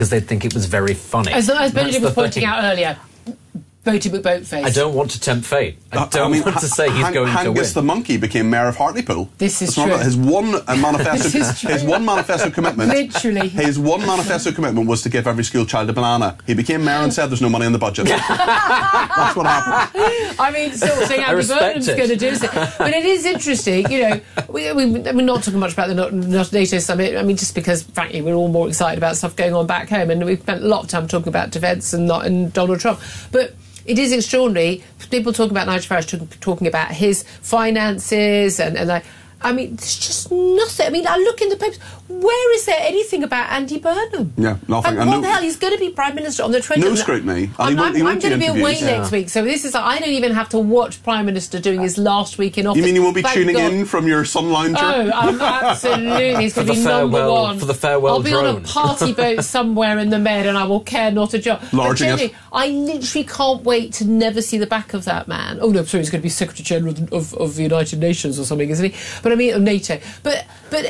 because they'd think it was very funny. As Benedict was pointing out earlier, voted with boatface. I don't want to tempt fate. I don't want to say he's going to win. Angus the monkey became mayor of Hartlepool. This is true. His one manifesto commitment. Literally. His one manifesto commitment was to give every school child a banana. He became mayor and said there's no money in the budget. That's what happened. I mean, sort of thing Andy Burnham's going to do. But it is interesting, you know. We're not talking much about the NATO summit. I mean, just because, frankly, we're all more excited about stuff going on back home, and we've spent a lot of time talking about defence and Donald Trump. But it is extraordinary. People talk about Nigel Farage talking about his finances and I mean, there's just nothing. I mean, I look in the papers. Where is there anything about Andy Burnham? Yeah, nothing. And what the hell? He's going to be Prime Minister on the 20th. No scrutiny. I'm going to be away next week, so this is. I don't even have to watch Prime Minister doing his last week in office. You mean you won't be tuning in from your sun lounger? Oh, absolutely. He's going to be number one. For the farewell I'll be drone. on a party boat somewhere in the Med and I will care not a jot. I literally can't wait to never see the back of that man. Oh, no, sorry, he's going to be Secretary General of the United Nations or something, isn't he? But I mean, of NATO. But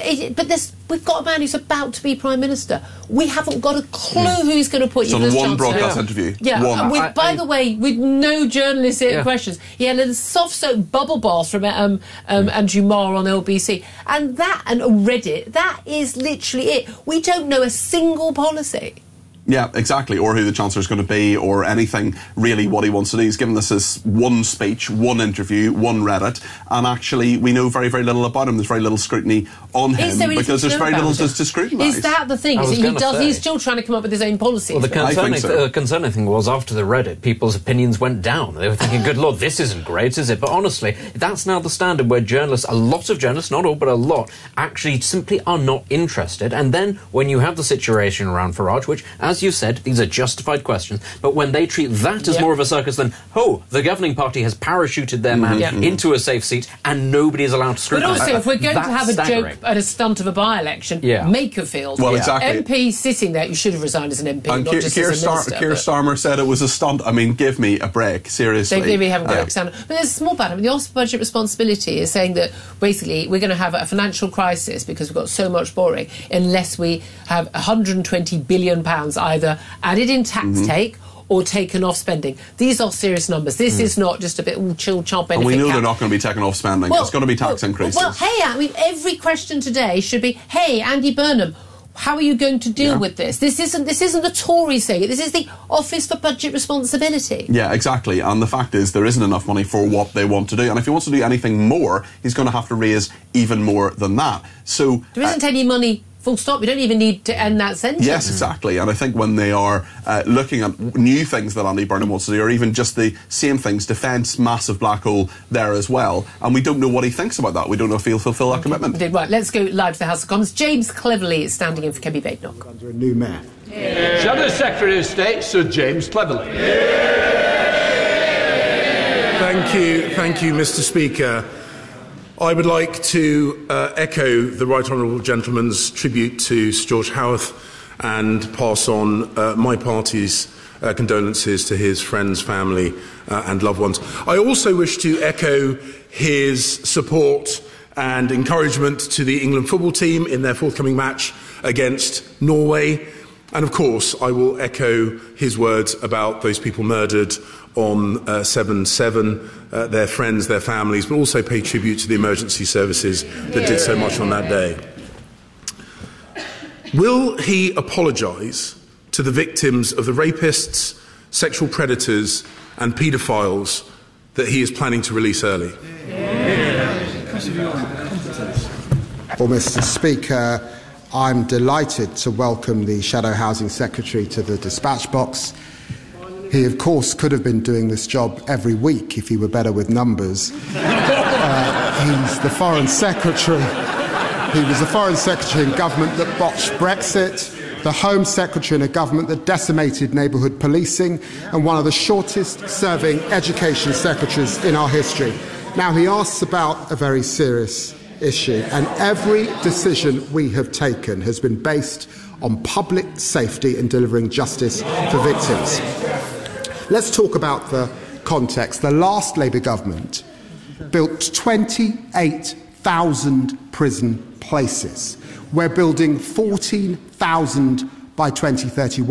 we've got a man who's about to be Prime Minister. We haven't got a clue who he's going to put you as one Chancellor. broadcast interview. Yeah, one. By the way, with no journalistic questions. He had a soft-soap bubble bath from Andrew Marr on LBC. And Reddit, that is literally it. We don't know a single policy. Yeah, exactly, or who the Chancellor's going to be, or anything really what he wants to do. He's given us this one speech, one interview, one Reddit, and actually we know very, very little about him. There's very little scrutiny on him because there's very little to scrutinise. Is that the thing? He's still trying to come up with his own policies. Well, the concerning thing was after the Reddit, people's opinions went down. They were thinking, good Lord, this isn't great, is it? But honestly, that's now the standard where journalists, a lot of journalists, not all, but a lot, actually simply are not interested. And then when you have the situation around Farage, which, as you said, these are justified questions, but when they treat that as more of a circus than, the governing party has parachuted their man into a safe seat and nobody is allowed to scrutinise. But also, if we're going to have a joke at a stunt of a by-election, Makerfield, exactly. MP sitting there, you should have resigned as an MP, and not just as a minister. Keir Starmer said it was a stunt. I mean, give me a break, seriously. They haven't got it. But there's a small bad. I mean, the Office of Budget Responsibility is saying that basically we're going to have a financial crisis because we've got so much borrowing unless we have £120 billion either added in tax take or taken off spending. These are serious numbers. This is not just a bit chill chomp benefit. And we know they're not going to be taken off spending. It's going to be tax increases. Well, I mean, every question today should be, hey, Andy Burnham, how are you going to deal with this? This isn't the Tories saying it. This is the Office for Budget Responsibility. Yeah, exactly. And the fact is there isn't enough money for what they want to do. And if he wants to do anything more, he's going to have to raise even more than that. So there isn't any money. Full stop. We don't even need to end that sentence. Yes, exactly. And I think when they are looking at new things that Andy Burnham wants to do, or even just the same things, defence, massive black hole there as well, and we don't know what he thinks about that. We don't know if he'll fulfil that commitment. Right, let's go live to the House of Commons. James Cleverly is standing in for Kemi Badenoch. Under a new mayor. Shadow Secretary of State, Sir James Cleverly. Thank you, Mr. Speaker. I would like to echo the Right Honourable Gentleman's tribute to Sir George Howarth and pass on my party's condolences to his friends, family and loved ones. I also wish to echo his support and encouragement to the England football team in their forthcoming match against Norway. And of course, I will echo his words about those people murdered on 7/7, their friends, their families, but also pay tribute to the emergency services that did so much on that day. Will he apologise to the victims of the rapists, sexual predators and paedophiles that he is planning to release early? Well, Mr. Speaker, I'm delighted to welcome the Shadow Housing Secretary to the dispatch box. He, of course, could have been doing this job every week if he were better with numbers. He's the Foreign Secretary. He was the Foreign Secretary in government that botched Brexit, the Home Secretary in a government that decimated neighbourhood policing, and one of the shortest-serving education secretaries in our history. Now, he asks about a very serious issue, and every decision we have taken has been based on public safety and delivering justice for victims. Let's talk about the context. The last Labour government built 28,000 prison places. We're building 14,000 by 2031.